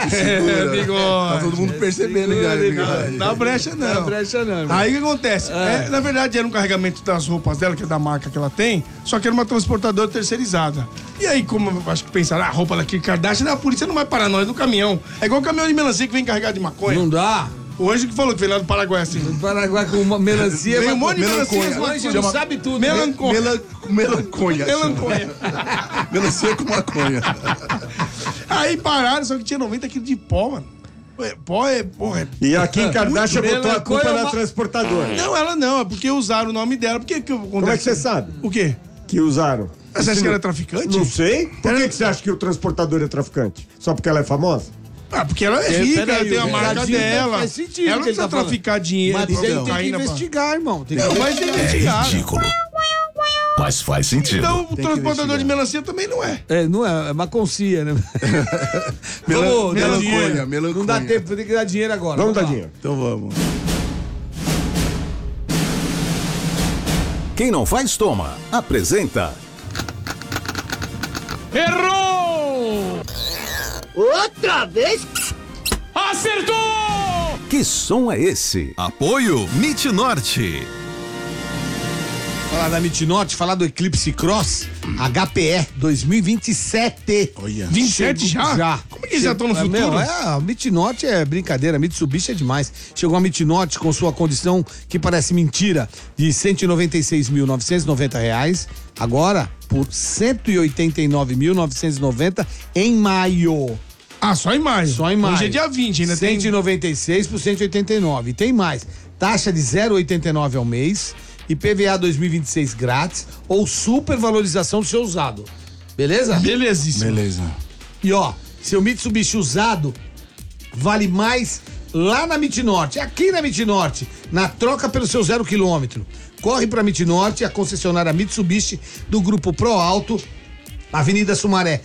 Bigode. Tá todo mundo percebendo já, né, Bigode? Dá brecha não. Não brecha não, irmão. Aí o que acontece? Na verdade era um carregamento das roupas dela, que é da marca que ela tem, só que era uma transportadora terceirizada. E aí, como eu acho que pensaram, a roupa da Kim Kardashian, a polícia não vai parar nós no caminhão. É igual o caminhão de melancia que vem carregado de maconha. Não dá. Hoje que falou que veio lá do Paraguai assim. No Paraguai com uma melancia. Veio um monte de melanconha. melancia. O Anjo não sabe tudo. Melanconha. Melanconha. Melanconha. Melancia com maconha. Aí pararam, só que tinha 90 quilos de pó, mano. Porra. E a Kim Kardashian Muito botou a culpa melancolia, na transportadora. Não, ela não, é porque usaram o nome dela. Como é que você sabe? O quê? Que usaram. Você acha que ela é traficante? Não sei. Por que você acha que o transportador é traficante? Só porque ela é famosa? Ah, porque ela é rica, ela peraí, tem a o marca Ricardinho dela. faz sentido Ela o não que ele precisa tá falando. traficar dinheiro. Mas ele tem que cocaína, investigar, irmão. Tem que Não, mas tem que investigar. Ridículo. Mas faz sentido. Então, o transportador de melancia também não é. Não é maconcia, né? Vamos, dar dinheiro. Não dá tempo, tem que dar dinheiro agora. Vamos dar lá. dinheiro. Então vamos. Quem não faz, toma. Apresenta. Errou! Outra vez? Acertou! Que som é esse? Apoio MIT Norte. Falar da Mitnorte, falar do Eclipse Cross HPE 2027. Olha. 27 já? Já. Como é que eles já estão no futuro? A Mitnorte é brincadeira, a Mitsubishi é demais. Chegou a Mitnorte com sua condição que parece mentira, de R$ 196.990, agora por R$ 189.990 em maio. Ah, só em maio. Só em maio. Hoje é dia 20, ainda tem. 196 por 189. E tem mais. Taxa de 0,89 ao mês e PVA 2026 grátis ou supervalorização do seu usado. Beleza? Belezíssimo. Beleza. E ó, seu Mitsubishi usado vale mais lá na Mitnorte, aqui na Mitnorte, na troca pelo seu 0 km. Corre pra Mitnorte, a concessionária Mitsubishi do Grupo Pro Alto, Avenida Sumaré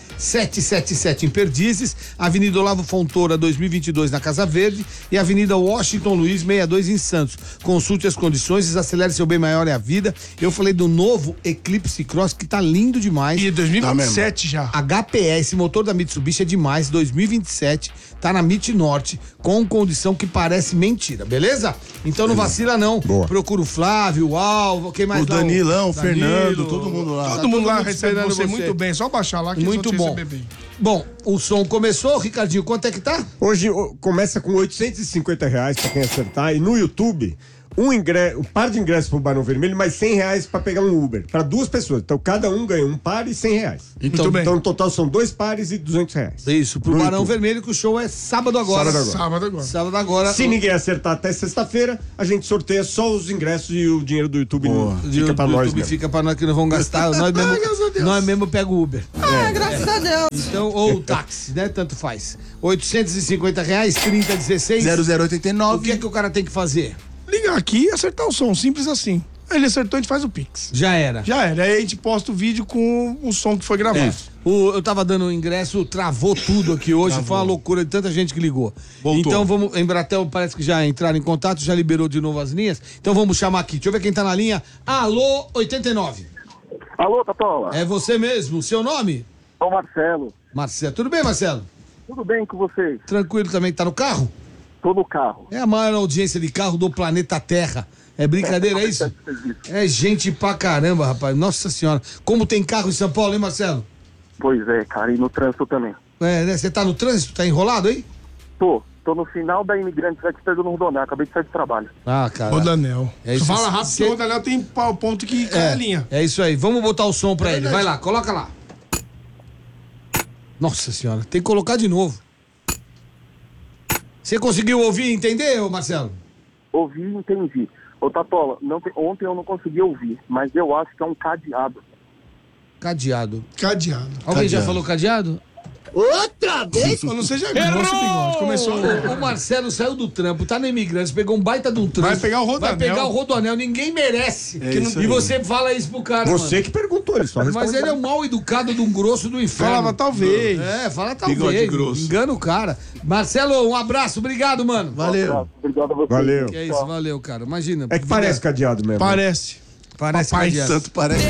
777 em Perdizes, Avenida Olavo Fontoura 2022 na Casa Verde e Avenida Washington Luiz 62 em Santos. Consulte as condições, acelere seu bem maior é a vida. Eu falei do novo Eclipse Cross que tá lindo demais. E 2027 já. HPE, esse motor da Mitsubishi é demais, 2027, tá na Mitnorte, com condição que parece mentira, beleza? Então não vacila não. Boa. Procura o Flávio, o Alvo, quem mais O lá? Danilão, o Danilo, Fernando, todo mundo lá. Todo mundo lá recebe esperando você muito bem. Só baixar lá que Muito eles vão bom. te receber bem. Bom, o som começou, Ricardinho, quanto é que tá? Hoje começa com R$850 pra quem acertar. E no YouTube, um par de ingressos pro Barão Vermelho, mais R$100 pra pegar um Uber. Pra duas pessoas. Então cada um ganha um par e R$100. Muito bem. Então no total são 2 pares e R$200. Isso, pro No Barão YouTube. Vermelho, que o show é sábado agora. Sábado agora. Sábado agora. Se ninguém acertar até sexta-feira, a gente sorteia só os ingressos e o dinheiro do YouTube fica pra nós mesmo. Fica pra nós que não vamos gastar. Nós mesmo pega o Uber. Graças a Deus. Então, ou o táxi, né? Tanto faz. R$850, 3016. 0089. O que é que o cara tem que fazer? Ligar aqui e acertar o som, simples assim. Ele acertou, a gente faz o Pix. Já era. Já era. Aí a gente posta o vídeo com o som que foi gravado. Eu tava dando o ingresso, travou tudo aqui hoje, foi uma loucura de tanta gente que ligou. Voltou. Então vamos, Embratel parece que já entraram em contato, já liberou de novo as linhas. Então vamos chamar aqui, deixa eu ver quem tá na linha. Alô, 89. Alô, Tatola. É você mesmo, seu nome? Sou o Marcelo. Marcelo, tudo bem, Marcelo? Tudo bem com vocês? Tranquilo também, tá no carro? Tô no carro. É a maior audiência de carro do planeta Terra. É brincadeira, é isso? É gente pra caramba, rapaz. Nossa senhora. Como tem carro em São Paulo, hein, Marcelo? Pois é, cara, e no trânsito também. É, né? Você tá no trânsito? Tá enrolado aí? Tô no final da Imigrantes aqui perto do Rodonel, acabei de sair de trabalho. Ah, cara. Rodanel. É isso. Fala rápido, que o Rodanel tem o ponto que cai a linha. É isso aí. Vamos botar o som pra ele. Vai lá, coloca lá. Nossa senhora, tem que colocar de novo. Você conseguiu ouvir e entender, ô Marcelo? Ouvi e entendi. Ô, Tatola, ontem eu não consegui ouvir, mas eu acho que é um cadeado. Cadeado. Cadeado. Alguém já falou cadeado? Outra vez? Não seja grosso, bigode. Começou. O Marcelo saiu do trampo, tá na Imigrantes, pegou um baita de um trampo. Vai pegar o Rodoanel. Vai pegar o Rodoanel, ninguém merece. isso E aí. você fala isso pro cara, Você mano. que perguntou, ele só Mas respondeu. ele é um mal educado de um grosso do inferno. Falava talvez. É, fala Bigode talvez. grosso. Engana o cara. Marcelo, um abraço, obrigado, mano. Valeu. Obrigado a vocês. Valeu. Que é isso, valeu, cara. Imagina. É que parece cadeado mesmo. Parece. Parece Pai cadeado. Santo parece.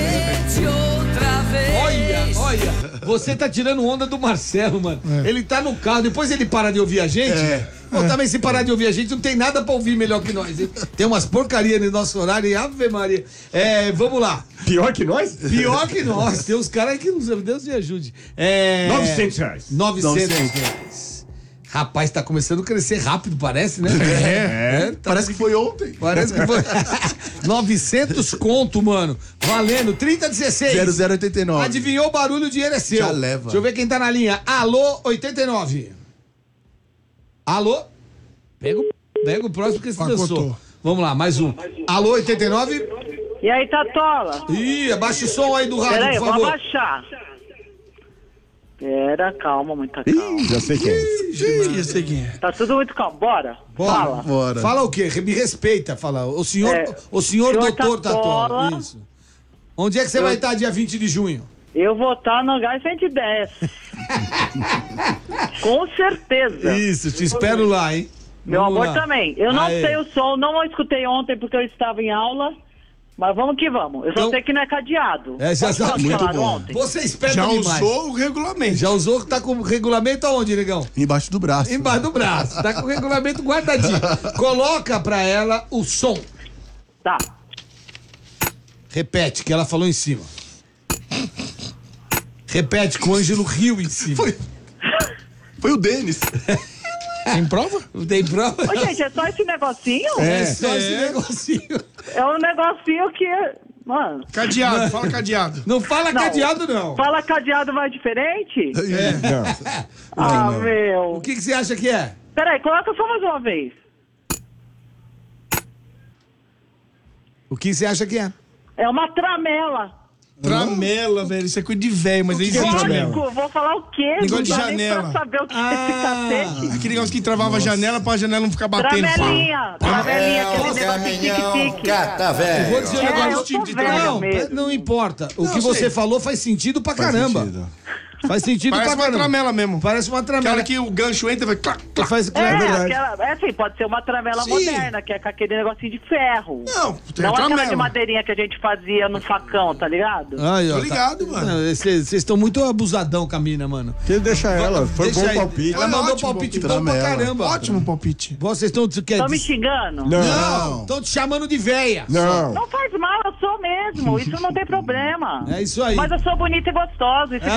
Olha, você tá tirando onda do Marcelo, mano. Ele tá no carro, depois ele para de ouvir a gente. Pô, também se parar de ouvir a gente, não tem nada pra ouvir melhor que nós, hein? Tem umas porcarias no nosso horário e Ave Maria. Vamos lá. Pior que nós? Pior que nós. Tem uns caras que, Deus me ajude. R$900. 900 reais. Rapaz, tá começando a crescer rápido, parece, né? Parece que foi ontem. Parece que foi. 900 conto, mano. Valendo. 3016. 0089. Adivinhou o barulho, o dinheiro é seu. Já leva. Deixa eu ver quem tá na linha. Alô, 89. Alô? Pega o próximo que se dançou. Vamos lá, mais um. Alô, 89? E aí, Tatola? Ih, abaixa o som aí do rádio, Peraí, por favor. vou abaixar. Pera, calma, muita calma. Já sei quem é. Já sei quem é. Tá tudo muito calmo, bora. Fala. Bora. Fala o quê? Me respeita, fala. O senhor doutor Tatola. Isso. Onde é que você vai estar dia 20 de junho? Eu vou estar no Gás 110. Com certeza. Isso, te espero lá, hein? Meu Vamos amor lá. também. Eu não Aê. sei o som, não escutei ontem porque eu estava em aula. Mas vamos que vamos. Eu só Então- sei que não é cadeado. Já Sabe o que muito falaram bom. ontem? Você espera Já demais. usou o regulamento. Já usou, tá com o regulamento aonde, negão? Embaixo do braço. Embaixo do braço. Tá com o regulamento guardadinho. Coloca pra ela o som. Tá. Repete, que ela falou em cima. Repete, com o Ângelo Rio em cima. Foi o Denis. Tem prova? Tem prova? Ô, gente, é só esse negocinho? É só esse negocinho. É um negocinho que... Mano... Cadeado, fala cadeado. Não fala cadeado, não. Fala cadeado mais diferente? Ah, meu... O que você acha que é? Peraí, coloca só mais uma vez. O que você acha que é? É uma tramela. Tramela, velho. Isso é coisa de velho, mas existe mesmo. Lógico, vou falar o quê? Negócio Não de dá nem janela. pra saber o que é esse cacete. Aquele negócio que travava a janela pra janela não ficar batendo. Tramelinha, aquele negócio de tique-tique. Eu vou dizer um negócio eu do tipo sou de velha não, mesmo. não importa. O Não, que você sei. falou faz sentido pra caramba. Faz sentido Parece pra uma caramba. tramela mesmo. Parece uma tramela. Aquela que o gancho entra e vai clac, clac. Faz, É, verdade. aquela, é assim, pode ser uma tramela Sim. moderna, que é com aquele negocinho de ferro. Não, tem Não aquela tramela. de madeirinha que a gente fazia no facão, tá ligado? Ai, ó, Tô ligado, mano. Vocês estão muito abusadão com a mina, mano. Que deixa ela, foi Deixa bom aí. palpite. Ela mandou ótimo palpite palpite. bom pra Tramela. caramba. Ótimo palpite. Vocês estão... Estão me xingando? Não. Estão te chamando de véia. Não. Não faz mal, eu sou mesmo. Isso não tem problema. É isso aí. Mas eu sou bonita e gostosa. Isso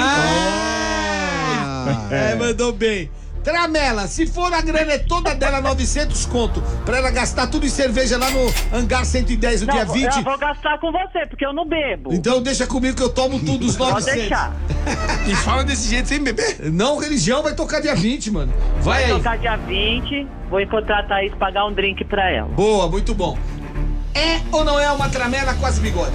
Mandou bem. Tramela, se for a grana é toda dela, 900 conto, pra ela gastar tudo em cerveja lá no Hangar 110 no não, dia 20. eu vou gastar com você, porque eu não bebo. Então deixa comigo que eu tomo tudo os 900. Pode deixar. E fala desse jeito sem beber. Não, religião vai tocar dia 20, mano. Vai aí. Tocar dia 20, vou encontrar a Thaís, pagar um drink pra ela. Boa, muito bom. É ou não é uma tramela quase bigode?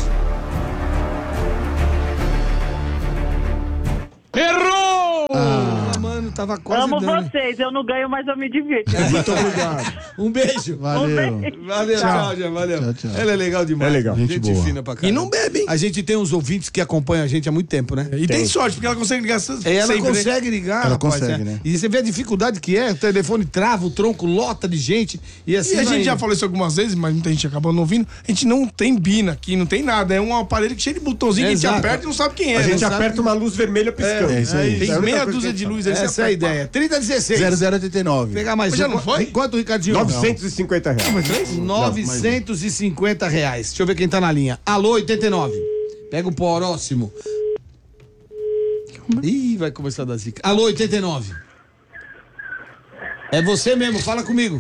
Errou! Mano, tava quase Amo dando. vocês, eu não ganho, mas eu me divirto. Muito obrigado. Um beijo. Valeu. Valeu, tchau, Jean, valeu. Tchau, tchau. Ela é legal demais. É legal. Gente Gente boa. fina pra caramba. E não bebe, hein? A gente tem uns ouvintes que acompanham a gente há muito tempo, né? E tem sorte, porque ela consegue ligar sempre. Ela né? consegue ligar, Ela rapaz, consegue, é. né? E você vê a dificuldade que é, o telefone trava, o tronco lota de gente e assim E a vai gente já indo. falou isso algumas vezes, mas muita gente acabou não ouvindo. A gente não tem bina aqui, não tem nada. É um aparelho que cheio de botãozinho que a gente Exato. aperta e não sabe quem é. A gente não sabe. aperta uma luz vermelha piscando. É isso aí. Tem É a única meia coisa dúzia que de a gente luz aí. você Essa é a aperta. ideia. 3016. 0089. Pegar mais Mas já um. não foi? Quanto, Ricardinho? 950 reais. Mas três? 950 reais. Deixa eu ver quem tá na linha. Alô, 89. Pega o próximo. Ih, vai começar a dar zica. Alô, 89. É você mesmo, fala comigo.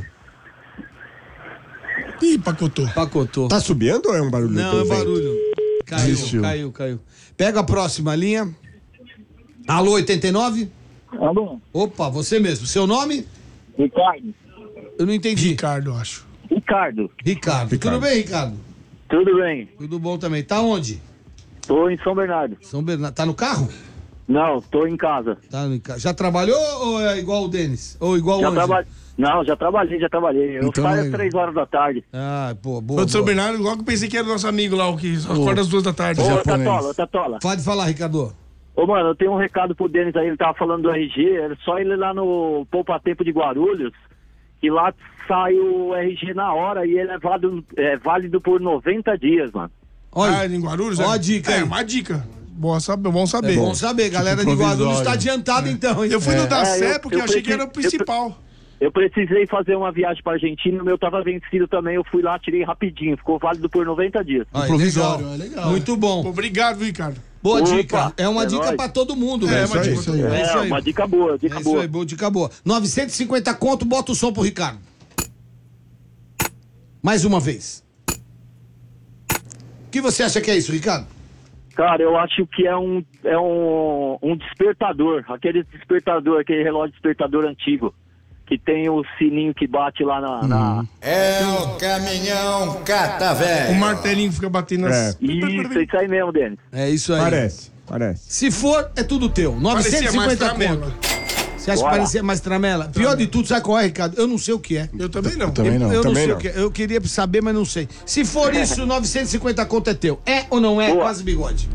Ih, pacotou. Pacotou. Tá subindo ou é um barulho? Não, do é vento? barulho. Caiu, Desistiu. caiu. Pega a próxima linha. Alô, 89? Alô, Opa, você mesmo. Seu nome? Ricardo. Eu não entendi. Ricardo, eu acho. Ricardo, Tudo bem, Ricardo? tudo bem? Tudo bom também. Tá onde? Tô em São Bernardo. São Bernardo. Tá no carro? Não, tô em casa. Tá no carro. Já trabalhou ou é igual o Denis? Ou igual o Já Ângelo? trabalhei. Não, já trabalhei. Eu Então saio é às legal. 3 horas da tarde. Ah, pô, boa. Foi do São boa. Bernardo, logo pensei que era o nosso amigo lá, o que acorda às 2 da tarde. Ô, Tatola. Pode falar, Ricardo. Ô, mano, eu tenho um recado pro Denis aí, ele tava falando do RG, é só ele lá no Poupa Tempo de Guarulhos, que lá sai o RG na hora e ele é válido por 90 dias, mano. Olha, Ah, em Guarulhos? ó é? a dica aí. É, uma dica. Bom saber. É bom saber, galera de Guarulhos tá adiantada então, hein? Eu fui no da Sé eu- porque eu eu achei que era o preciso- principal. Eu precisei fazer uma viagem pra Argentina, o meu tava vencido também, eu fui lá, tirei rapidinho, ficou válido por 90 dias. Aí, Provisório, legal. é legal. Muito bom. Obrigado, Ricardo. Boa Opa, dica. É uma é dica nóis. pra todo mundo, É, velho. uma dica. Isso aí. É isso aí. uma dica boa, É isso aí, boa dica boa. 950 conto, bota o som pro Ricardo. Mais uma vez. O que você acha que é isso, Ricardo? Cara, eu acho que é um despertador, aquele relógio despertador antigo. que tem o sininho que bate lá na... É o caminhão cata-velho. O martelinho fica batendo nas... Isso aí mesmo, Denis. É isso aí. Parece. Se for, é tudo teu. 950 conto. Você acha que parecia mais tramela? Pior de tudo, sabe qual é, Ricardo? Eu não sei o que é. Eu também não. Eu não sei o que é. Eu queria saber, mas não sei. Se for isso, 950 conto é teu. É ou não é? Quase bigode.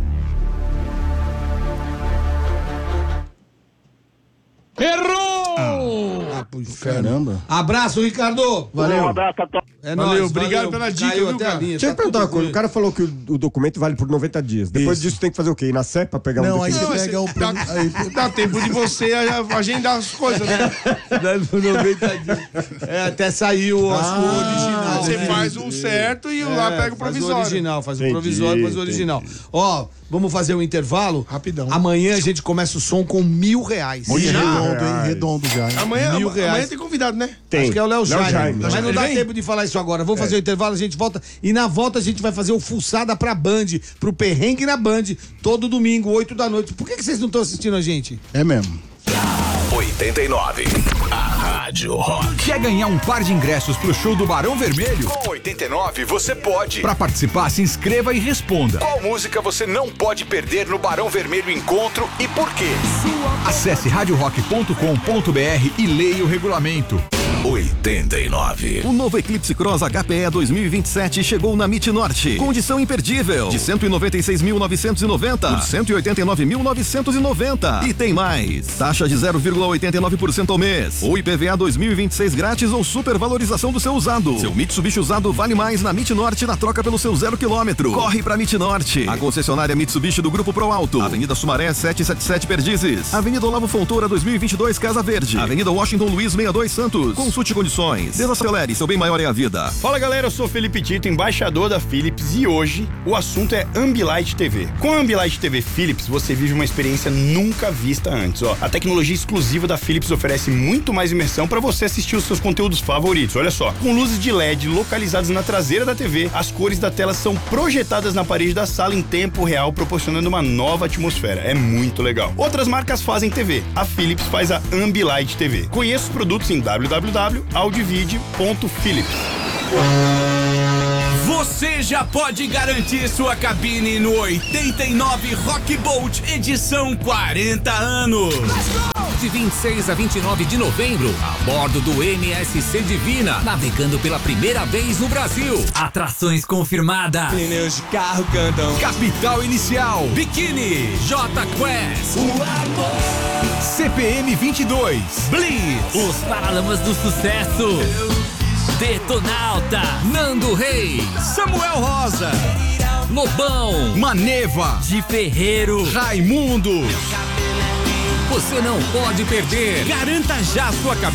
Errou! Pro inferno. Caramba. Abraço, Ricardo. Valeu. Um abraço a todos. É Valeu, nóis, obrigado pela dica, Caiu viu, até a cara? linha, Deixa eu tá perguntar uma tudo coisa. bem. O cara falou que o documento vale por 90 dias. Depois disso tem que fazer o quê? Ir na CEPA pegar Não, um aí documento? você pega o... Dá tempo de você agendar as coisas, né? Dando por 90 dias. É, até sair o original. Você faz o certo e lá pega o provisório. Faz o original, faz o Entendi, provisório, faz o original. Ó, vamos fazer um intervalo? Rapidão. Amanhã a gente começa o som com R$1.000. Hoje é Já? redondo, hein? Redondo já. Hein? Amanhã R$1.000. tem convidado, né? Tem. Acho que é o Léo Jaime. Mas não Ele dá vem? tempo de falar isso agora. Vamos fazer o intervalo, a gente volta. E na volta a gente vai fazer o Fuçada pra Band, pro Perrengue na Band, todo domingo, 8 da noite. Por que vocês não estão assistindo a gente? É mesmo. 89. A Rádio Rock. Quer ganhar um par de ingressos pro show do Barão Vermelho? Com 89 você pode. Pra participar, se inscreva e responda. Qual música você não pode perder no Barão Vermelho Encontro e por quê? Acesse radiorock.com.br e leia o regulamento. 89. O novo Eclipse Cross HPE 2027 chegou na MIT Norte. Condição imperdível. De 196.990 por 189.990. E tem mais. Taxa de 0,89% ao mês. Ou IPVA 2026 grátis ou supervalorização do seu usado. Seu Mitsubishi usado vale mais na MIT Norte na troca pelo seu 0 km. Corre pra MIT Norte. A concessionária Mitsubishi do Grupo Pro Alto. Avenida Sumaré 777 Perdizes. Avenida Olavo Fontoura 2022 Casa Verde. Avenida Washington Luiz 62 Santos. Consulte condições. Desacelere, seu bem maior é a vida. Fala galera, eu sou Felipe Tito, embaixador da Philips e hoje o assunto é Ambilight TV. Com a Ambilight TV Philips você vive uma experiência nunca vista antes. A tecnologia exclusiva da Philips oferece muito mais imersão para você assistir os seus conteúdos favoritos. Olha só, com luzes de LED localizadas na traseira da TV, as cores da tela são projetadas na parede da sala em tempo real, proporcionando uma nova atmosfera. É muito legal. Outras marcas fazem TV. A Philips faz a Ambilight TV. Conheça os produtos em www.audiovid.philips. Você já pode garantir sua cabine no 89 Rock Bolt edição 40 anos. De 26 a 29 de novembro, a bordo do MSC Divina, navegando pela primeira vez no Brasil. Atrações confirmadas. Pneus de carro cantam. Capital Inicial, Biquíni, J Quest, O amor. CPM 22, Blitz, Os Paralamas do Sucesso. Detonauta, Nando Reis, Samuel Rosa, Lobão, Maneva, De Ferreiro, Raimundo. Você não pode perder. Garanta já sua cabine